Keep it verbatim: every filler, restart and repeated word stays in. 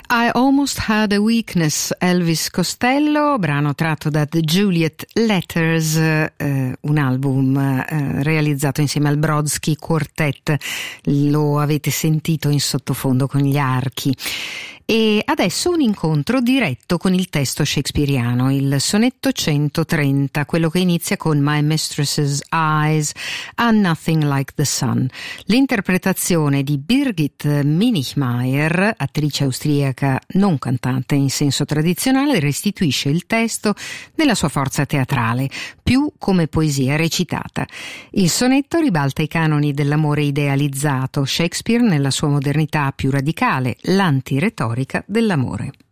I Almost Had a Weakness, Elvis Costello, brano tratto da The Juliet Letters, eh, un album eh, realizzato insieme al Brodsky Quartet. Lo avete sentito in sottofondo con gli archi. E adesso un incontro diretto con il testo shakespeariano, il sonetto centotrenta, quello che inizia con My Mistress's Eyes are Nothing Like the Sun. L'interpretazione di Birgit Minichmayr, attrice austriaca non cantante in senso tradizionale, restituisce il testo nella sua forza teatrale, più come poesia recitata. Il sonetto ribalta i canoni dell'amore idealizzato, Shakespeare nella sua modernità più radicale, l'antiretorica dell'amore.